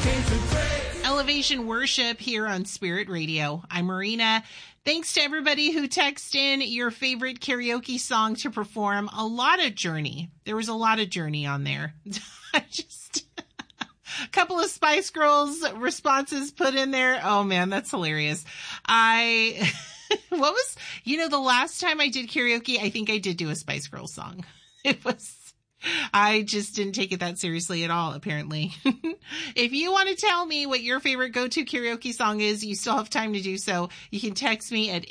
Elevation Worship here on Spirit Radio. I'm Marina. Thanks to everybody who texted in your favorite karaoke song to perform. A lot of Journey. There was a lot of Journey on there. A couple of Spice Girls responses put in there. Oh man, that's hilarious. the last time I did karaoke, I think I did do a Spice Girls song. I just didn't take it that seriously at all, apparently. If you want to tell me what your favorite go-to karaoke song is, you still have time to do so. You can text me at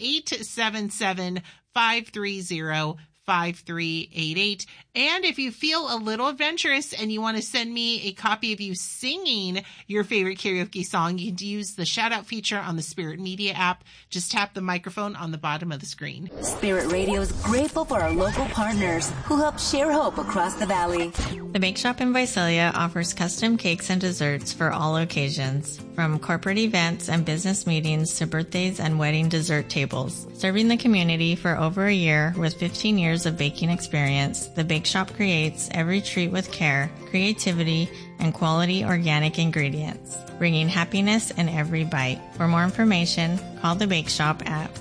877-530-5388. And if you feel a little adventurous and you want to send me a copy of you singing your favorite karaoke song, you can use the shout out feature on the Spirit Media app. Just tap the microphone on the bottom of the screen. Spirit Radio is grateful for our local partners who help share hope across the valley. The Bake Shop in Visalia offers custom cakes and desserts for all occasions, from corporate events and business meetings to birthdays and wedding dessert tables. Serving the community for over a year with 15 years of baking experience, the Bake Shop creates every treat with care, creativity, and quality organic ingredients, bringing happiness in every bite. For more information, call the Bake Shop at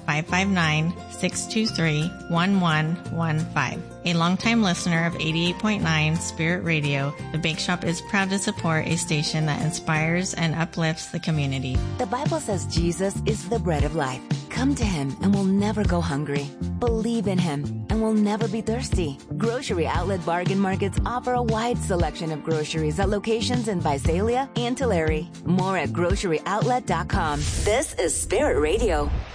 559-623-1115. A longtime listener of 88.9 Spirit Radio, the Bake Shop is proud to support a station that inspires and uplifts the community. The Bible says Jesus is the bread of life. Come to him and we'll never go hungry. Believe in him and we'll never be thirsty. Grocery Outlet Bargain Markets offer a wide selection of groceries at locations in Visalia and Tulare. More at groceryoutlet.com. This is Spirit Radio.